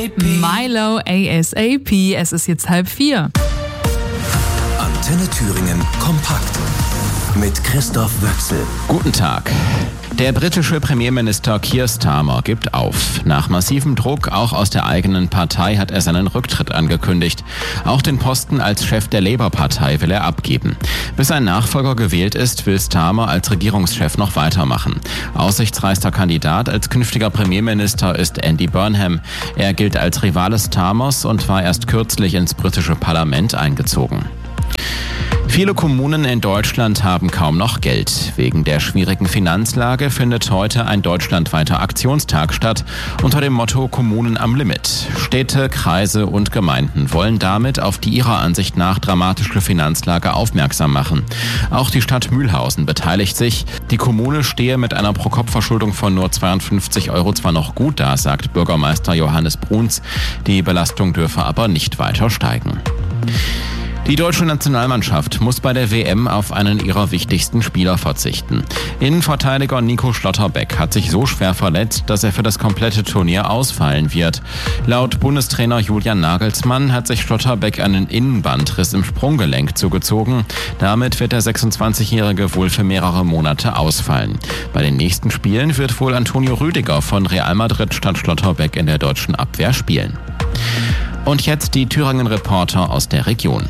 Milo ASAP, es ist jetzt 3:30. Antenne Thüringen kompakt mit Christoph Wöchsel. Guten Tag. Der britische Premierminister Keir Starmer gibt auf. Nach massivem Druck, auch aus der eigenen Partei, hat er seinen Rücktritt angekündigt. Auch den Posten als Chef der Labour-Partei will er abgeben. Bis ein Nachfolger gewählt ist, will Starmer als Regierungschef noch weitermachen. Aussichtsreichster Kandidat als künftiger Premierminister ist Andy Burnham. Er gilt als Rivale Starmers und war erst kürzlich ins britische Parlament eingezogen. Viele Kommunen in Deutschland haben kaum noch Geld. Wegen der schwierigen Finanzlage findet heute ein deutschlandweiter Aktionstag statt unter dem Motto Kommunen am Limit. Städte, Kreise und Gemeinden wollen damit auf die ihrer Ansicht nach dramatische Finanzlage aufmerksam machen. Auch die Stadt Mühlhausen beteiligt sich. Die Kommune stehe mit einer Pro-Kopf-Verschuldung von nur 52 € zwar noch gut da, sagt Bürgermeister Johannes Bruns. Die Belastung dürfe aber nicht weiter steigen. Die deutsche Nationalmannschaft muss bei der WM auf einen ihrer wichtigsten Spieler verzichten. Innenverteidiger Nico Schlotterbeck hat sich so schwer verletzt, dass er für das komplette Turnier ausfallen wird. Laut Bundestrainer Julian Nagelsmann hat sich Schlotterbeck einen Innenbandriss im Sprunggelenk zugezogen. Damit wird der 26-Jährige wohl für mehrere Monate ausfallen. Bei den nächsten Spielen wird wohl Antonio Rüdiger von Real Madrid statt Schlotterbeck in der deutschen Abwehr spielen. Und jetzt die Thüringen-Reporter aus der Region.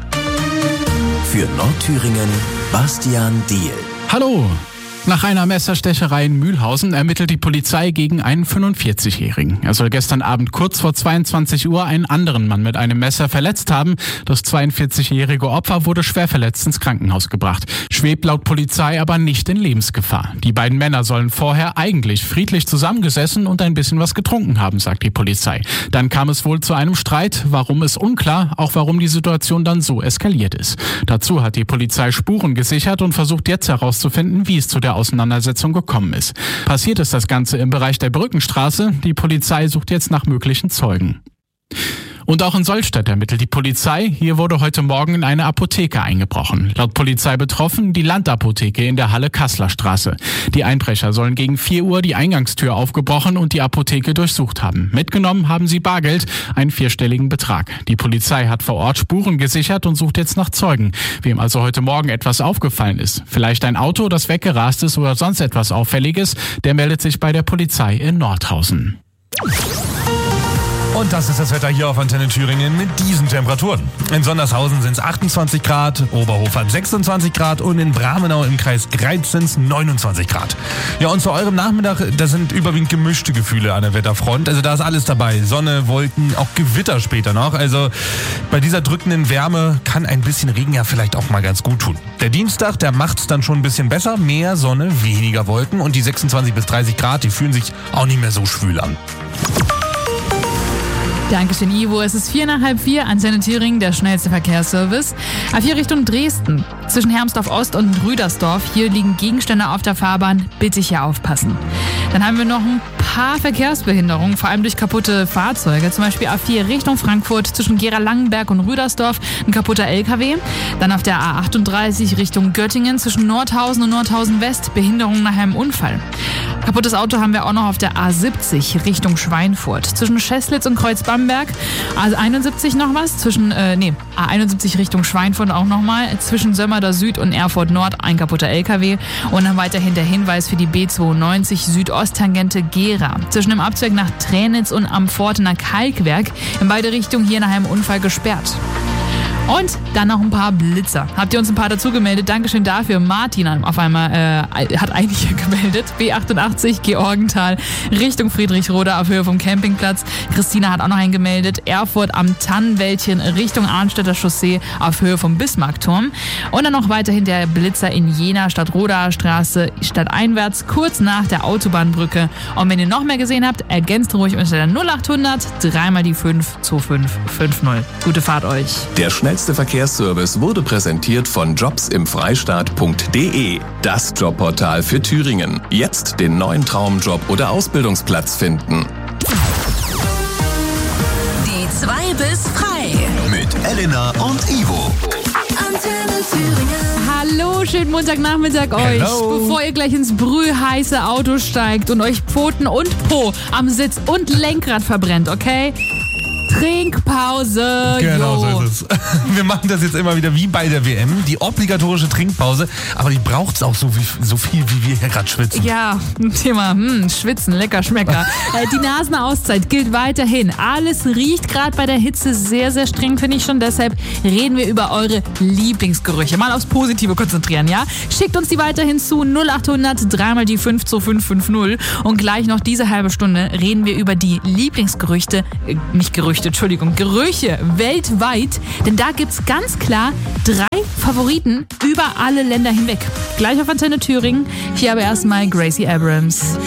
Für Nordthüringen Bastian Diehl. Hallo! Nach einer Messerstecherei in Mühlhausen ermittelt die Polizei gegen einen 45-Jährigen. Er soll gestern Abend kurz vor 22 Uhr einen anderen Mann mit einem Messer verletzt haben. Das 42-jährige Opfer wurde schwer verletzt ins Krankenhaus gebracht, schwebt laut Polizei aber nicht in Lebensgefahr. Die beiden Männer sollen vorher eigentlich friedlich zusammengesessen und ein bisschen was getrunken haben, sagt die Polizei. Dann kam es wohl zu einem Streit. Warum ist unklar, auch warum die Situation dann so eskaliert ist. Dazu hat die Polizei Spuren gesichert und versucht jetzt herauszufinden, wie es zu der Auseinandersetzung gekommen ist. Passiert ist das Ganze im Bereich der Brückenstraße. Die Polizei sucht jetzt nach möglichen Zeugen. Und auch in Sollstedt ermittelt die Polizei. Hier wurde heute Morgen in eine Apotheke eingebrochen. Laut Polizei betroffen die Landapotheke in der Halle-Kassler-Straße. Die Einbrecher sollen gegen 4 Uhr die Eingangstür aufgebrochen und die Apotheke durchsucht haben. Mitgenommen haben sie Bargeld, einen 4-stelligen Betrag. Die Polizei hat vor Ort Spuren gesichert und sucht jetzt nach Zeugen. Wem also heute Morgen etwas aufgefallen ist, vielleicht ein Auto, das weggerast ist oder sonst etwas Auffälliges, der meldet sich bei der Polizei in Nordhausen. Und das ist das Wetter hier auf Antenne Thüringen mit diesen Temperaturen. In Sondershausen sind es 28 Grad, Oberhof hat 26 Grad und in Bramenau im Kreis Greiz sind es 29 Grad. Ja, und zu eurem Nachmittag, das sind überwiegend gemischte Gefühle an der Wetterfront. Also da ist alles dabei. Sonne, Wolken, auch Gewitter später noch. Also bei dieser drückenden Wärme kann ein bisschen Regen ja vielleicht auch mal ganz gut tun. Der Dienstag, der macht's dann schon ein bisschen besser. Mehr Sonne, weniger Wolken und die 26 bis 30 Grad, die fühlen sich auch nicht mehr so schwül an. Dankeschön, Ivo. Es ist 4:45, Antenne Thüringen, der schnellste Verkehrsservice. A4 Richtung Dresden. Zwischen Hermsdorf Ost und Rüdersdorf. Hier liegen Gegenstände auf der Fahrbahn. Bitte hier aufpassen. Dann haben wir noch ein paar Verkehrsbehinderungen, vor allem durch kaputte Fahrzeuge. Zum Beispiel A4 Richtung Frankfurt zwischen Gera-Langenberg und Rüdersdorf. Ein kaputter LKW. Dann auf der A38 Richtung Göttingen zwischen Nordhausen und Nordhausen West. Behinderung nach einem Unfall. Kaputtes Auto haben wir auch noch auf der A70 Richtung Schweinfurt. Zwischen Scheßlitz und Kreuzbamberg. A71 noch was. A71 Richtung Schweinfurt auch nochmal. Zwischen Sömmerda Süd und Erfurt Nord ein kaputter LKW. Und dann weiterhin der Hinweis für die B92 Südosttangente Gera. Zwischen dem Abzweig nach Tränitz und am Fortener Kalkwerk. In beide Richtungen hier nach einem Unfall gesperrt. Und dann noch ein paar Blitzer. Habt ihr uns ein paar dazu gemeldet? Dankeschön dafür. Martin auf einmal hat einige gemeldet. B88 Georgenthal Richtung Friedrichroda auf Höhe vom Campingplatz. Christina hat auch noch einen gemeldet. Erfurt am Tannenwäldchen Richtung Arnstädter Chaussee auf Höhe vom Bismarckturm. Und dann noch weiterhin der Blitzer in Jena Stadtrodaer Straße stadteinwärts kurz nach der Autobahnbrücke. Und wenn ihr noch mehr gesehen habt, ergänzt ruhig unter der 0800 3 mal die 5 2550. Gute Fahrt euch. Der schnellste Verkehrsservice wurde präsentiert von jobsimfreistaat.de, das Jobportal für Thüringen. Jetzt den neuen Traumjob oder Ausbildungsplatz finden. Die 2 bis frei. Mit Elena und Ivo. Antenne Hallo, schönen Montagnachmittag euch. Hello. Bevor ihr gleich ins brühheiße Auto steigt und euch Pfoten und Po am Sitz und Lenkrad verbrennt, okay? Trinkpause. Genau, Jo. so ist es. Wir machen das jetzt immer wieder wie bei der WM, die obligatorische Trinkpause, aber die braucht es auch so viel, wie wir hier gerade schwitzen. Ja, Thema Schwitzen, lecker Schmecker. Die Nasenauszeit gilt weiterhin. Alles riecht gerade bei der Hitze sehr, sehr streng, finde ich schon. Deshalb reden wir über eure Lieblingsgerüche. Mal aufs Positive konzentrieren, ja? Schickt uns die weiterhin zu 0800 3 die 52550. Und gleich noch diese halbe Stunde reden wir über die Lieblingsgerüche weltweit. Denn da gibt's ganz klar 3 Favoriten über alle Länder hinweg. Gleich auf Antenne Thüringen. Hier aber erstmal Gracie Abrams.